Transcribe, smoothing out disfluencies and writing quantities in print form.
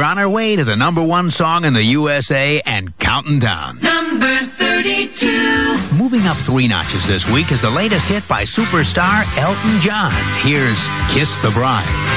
on our way to the number one song in the USA and counting down. Number 32. Moving up 3 notches this week is the latest hit by superstar Elton John. Here's Kiss the Bride.